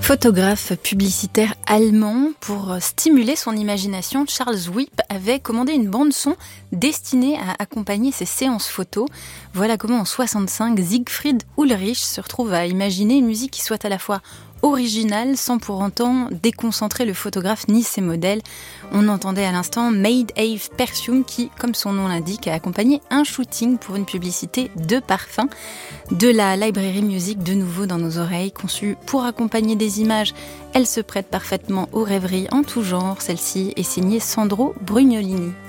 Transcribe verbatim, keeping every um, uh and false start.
Photographe publicitaire allemand, pour stimuler son imagination, Charles Wipp avait commandé une bande-son destinée à accompagner ses séances photos. Voilà comment en soixante-cinq, Siegfried Ulrich se retrouve à imaginer une musique qui soit à la fois originale sans pour autant déconcentrer le photographe ni ses modèles. On entendait à l'instant Made Ave Perfume qui, comme son nom l'indique, a accompagné un shooting pour une publicité de parfum. De la librairie music de nouveau dans nos oreilles, conçue pour accompagner des images, elle se prête parfaitement aux rêveries en tout genre. Celle-ci est signée Sandro Brugnolini.